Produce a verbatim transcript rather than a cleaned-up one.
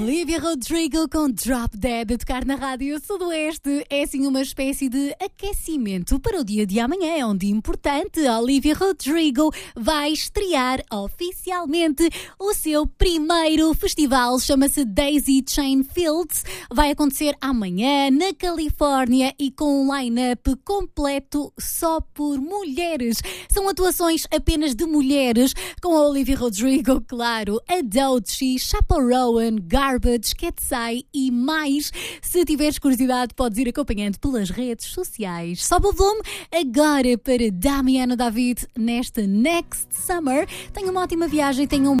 Olivia Rodrigo com Drop Dead a tocar na Rádio Sudoeste. É assim uma espécie de aquecimento para o dia de amanhã. É um dia importante. Olivia Rodrigo vai estrear oficialmente o seu primeiro festival. Chama-se Daisy Chain Fields. Vai acontecer amanhã na Califórnia e com um line-up completo só por mulheres. São atuações apenas de mulheres com a Olivia Rodrigo, claro, a Doechii, Chaperone, Garbage, Ketsai e mais. Se tiveres curiosidade, podes ir acompanhando pelas redes sociais. Sobe o volume agora para Damiano David nesta Next Summer. Tenha uma ótima viagem, tenha um